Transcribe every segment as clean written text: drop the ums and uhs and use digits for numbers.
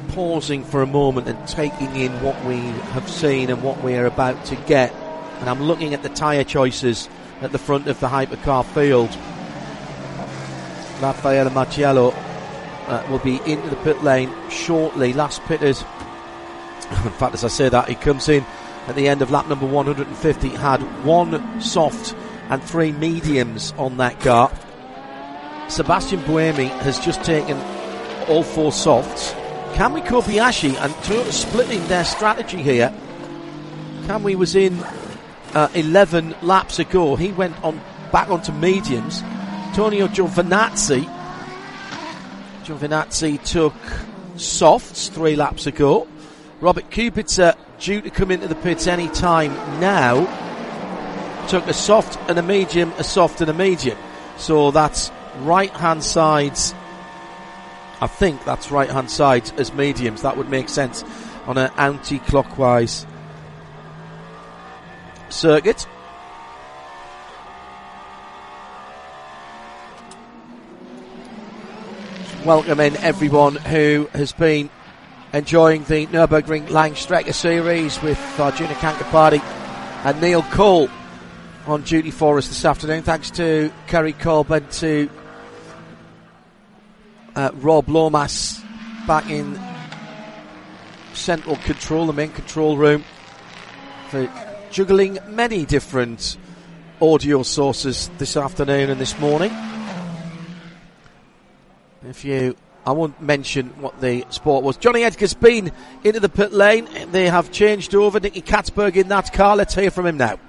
pausing for a moment and taking in what we have seen and what we are about to get. And I'm looking at the tyre choices at the front of the hypercar field. Raffaele Marciello will be into the pit lane shortly. Last pitted. In fact, as I say that, he comes in at the end of lap number 150. Had 1 soft and 3 mediums on that car. Sebastian Buemi has just taken all 4 softs. Kamui Kobayashi and Toyota splitting their strategy here. Kamui was in 11 laps ago. He went on back onto mediums. Antonio Giovinazzi took softs 3 laps ago. Robert Kubica, due to come into the pits any time now, took a soft and a medium, a soft and a medium. So that's right-hand sides. I think that's right-hand sides as mediums. That would make sense on an anti-clockwise circuit. Welcoming everyone who has been enjoying the Nürburgring Langstrecke series with Arjuna Kankapati and Neil Cole on duty for us this afternoon. Thanks to Kerry Colburn, to Rob Lomas back in central control, the main control room, for juggling many different audio sources this afternoon and this morning. I won't mention what the sport was. Johnny Edgar's been into the pit lane. They have changed over. Nicky Katzberg in that car. Let's hear from him now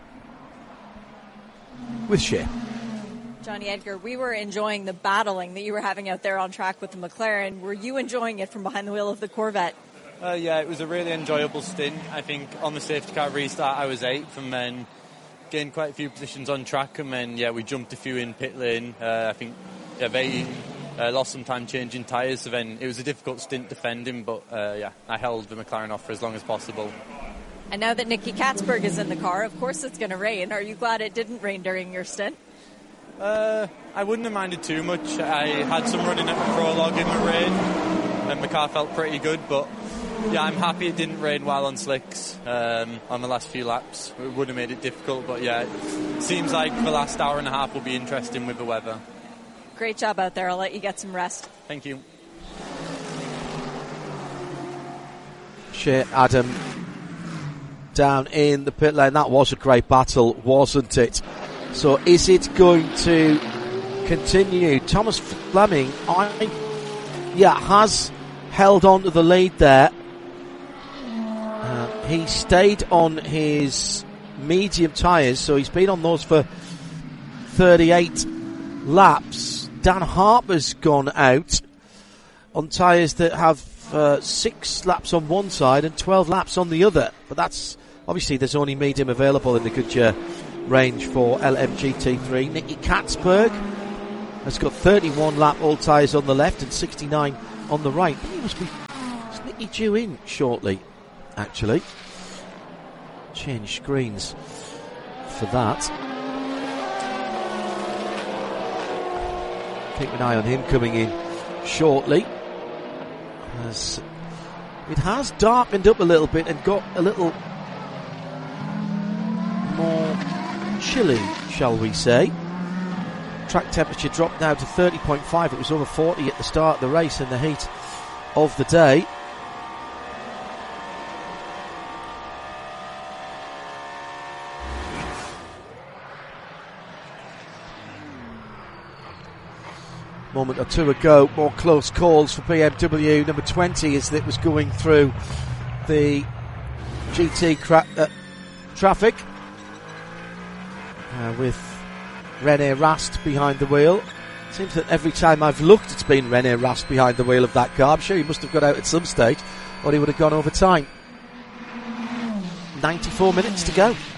with Shea. Johnny Edgar, we were enjoying the battling that you were having out there on track with the McLaren. Were you enjoying it from behind the wheel of the Corvette? Yeah, it was a really enjoyable stint. I think on the safety car restart I was 8th and then gained quite a few positions on track, and then we jumped a few in pit lane. I think they lost some time changing tyres, so then it was a difficult stint defending, but I held the McLaren off for as long as possible. And now that Nicky Katzberg is in the car, of course it's going to rain. Are you glad it didn't rain during your stint? I wouldn't have minded too much. I had some running at the prologue in the rain and the car felt pretty good, but I'm happy it didn't rain while on slicks on the last few laps. It would have made it difficult, but it seems like the last hour and a half will be interesting with the weather. Great job out there. I'll let you get some rest. Thank you. Shea Adam down in the pit lane. That was a great battle, wasn't it? So is it going to continue? Thomas Fleming has held on to the lead there. He stayed on his medium tyres, so he's been on those for 38 laps. Dan Harper's gone out on tyres that have 6 laps on one side and 12 laps on the other. But that's obviously, there's only medium available in the Goodyear range for LMGT3. Nicky Katzberg has got 31 lap all tyres on the left and 69 on the right. He must be, is Nicky due in shortly, actually? Change screens for that. Keep an eye on him coming in shortly, as it has darkened up a little bit and got a little more chilly, shall we say. Track temperature dropped now to 30.5. It was over 40 at the start of the race in the heat of the day. Moment or two ago, more close calls for BMW number 20 as it was going through the GT traffic with René Rast behind the wheel. Seems that every time I've looked, it's been René Rast behind the wheel of that car. I'm sure he must have got out at some stage or he would have gone over time. 94 minutes to go.